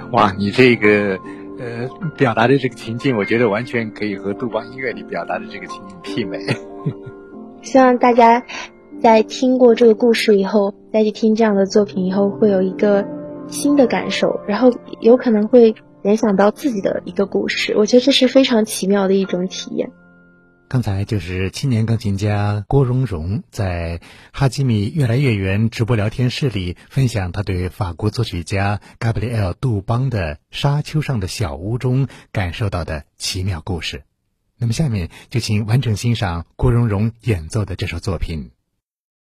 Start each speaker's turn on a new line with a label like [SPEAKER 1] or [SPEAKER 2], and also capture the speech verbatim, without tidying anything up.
[SPEAKER 1] 哇，你这个呃表达的这个情境，我觉得完全可以和杜邦音乐里表达的这个情景媲美。
[SPEAKER 2] 希望大家在听过这个故事以后，再去听这样的作品以后，会有一个新的感受，然后有可能会联想到自己的一个故事。我觉得这是非常奇妙的一种体验。
[SPEAKER 3] 刚才就是青年钢琴家郭荣荣在哈基米越来越远直播聊天室里分享他对法国作曲家加布里埃尔·杜邦的《沙丘上的小屋》中感受到的奇妙故事。那么下面就请完整欣赏郭荣荣演奏的这首作品。